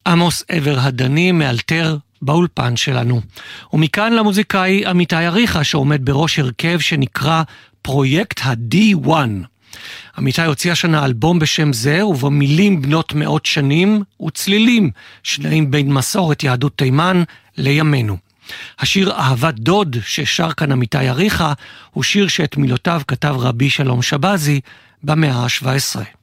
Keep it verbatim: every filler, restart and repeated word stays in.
עמוס עבר הדני מאלתר באולפן שלנו. ומכאן למוזיקאי עמיתי אריכה שעומד בראש הרכב שנקרא פרויקט ה-די וואן. עמיתי הוציא השנה אלבום בשם זה ובו מילים בנות מאות שנים וצלילים שנעים בין מסורת יהדות תימן לימינו. השיר אהבת דוד ששר כאן עמיתי אריכה הוא שיר שאת מילותיו כתב רבי שלום שבזי במאה ה-שבע עשרה.